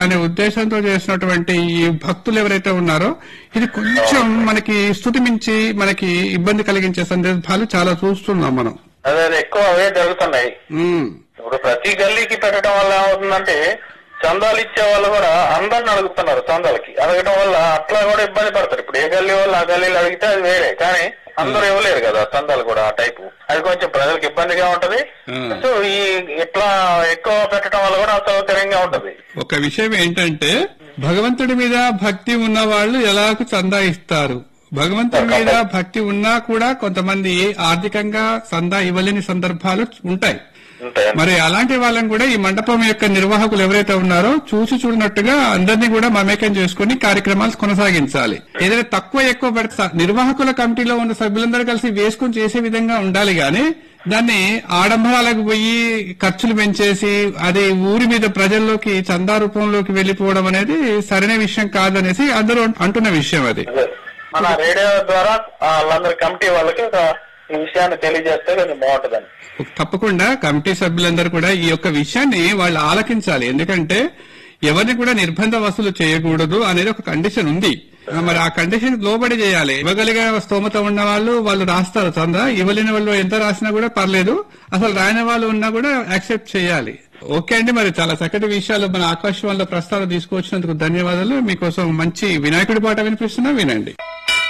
అనే ఉద్దేశంతో చేసినటువంటి ఈ భక్తులు ఎవరైతే ఉన్నారో ఇది కొంచెం మనకి స్తుతి మించి మనకి ఇబ్బంది కలిగించే సందర్భాలు చాలా చూస్తున్నాం మనం. అదే ఎక్కువ అవే జరుగుతున్నాయి. ఇప్పుడు ప్రతి గల్లీకి పెట్టడం వల్ల ఏమవుతుందంటే చందాలు ఇచ్చే వాళ్ళు కూడా అందరిని అడుగుతున్నారు. చందాలకి అడగడం వల్ల అట్లా కూడా ఇబ్బంది పడతారు. ఇప్పుడు ఏ గల్లీ వాళ్ళు ఆ గల్లీలు అడిగితే అది వేరే, కానీ అందరూ ఇవ్వలేరు కదా చందాలు కూడా ఆ టైపు. అది కొంచెం ప్రజలకు ఇబ్బందిగా ఉంటది. సో ఈ ఇట్లా ఎక్కువ పెట్టడం వల్ల కూడా అసౌకర్యంగా ఉంటది. ఒక విషయం ఏంటంటే భగవంతుడి మీద భక్తి ఉన్న వాళ్ళు ఎలాగూ చందా ఇస్తారు. భగవంతుడి మీద భక్తి ఉన్నా కూడా కొంతమంది ఆర్థికంగా చందా ఇవ్వలేని సందర్భాలు ఉంటాయి. మరి అలాంటి వాళ్ళని కూడా ఈ మండపం యొక్క నిర్వాహకులు ఎవరైతే ఉన్నారో చూసి చూడనట్టుగా అందరినీ కూడా మమేకం చేసుకుని కార్యక్రమాలు కొనసాగించాలి. ఏదైనా తక్కువ ఎక్కువ పెడతా నిర్వాహకుల కమిటీలో ఉన్న సభ్యులందరూ కలిసి వేసుకుని చేసే విధంగా ఉండాలి గాని దాన్ని ఆడంబరాలకు పోయి ఖర్చులు పెంచేసి అది ఊరి మీద ప్రజల్లోకి చందా రూపంలోకి వెళ్లిపోవడం అనేది సరైన విషయం కాదనేసి అందరూ అంటున్న విషయం. అది మన రేడియో ద్వారా వాళ్ళందరి కమిటీ వాళ్ళకి ఈ విషయాన్ని తెలియజేస్తే కొంచెం బాగుంటుందని. తప్పకుండా కమిటీ సభ్యులందరూ కూడా ఈ యొక్క విషయాన్ని వాళ్ళు ఆలకించాలి. ఎందుకంటే ఎవరిని కూడా నిర్బంధ వసూలు చేయకూడదు అనేది ఒక కండిషన్ ఉంది. మరి ఆ కండిషన్ లోబడి చేయాలి. ఇవ్వగలిగే స్తోమత ఉన్న వాళ్ళు రాస్తారు చందా. ఇవ్వలేని వాళ్ళు ఎంత రాసినా కూడా పర్లేదు. అసలు రాయని వాళ్ళు ఉన్నా కూడా యాక్సెప్ట్ చేయాలి. ఓకే అండి, మరి చాలా చక్కటి విషయాలు మన ఆకాశవాణిలో ప్రస్తావన తీసుకువచ్చినందుకు ధన్యవాదాలు. మీకోసం మంచి వినాయకుడి పాట వినిపిస్తున్నా, వినండి.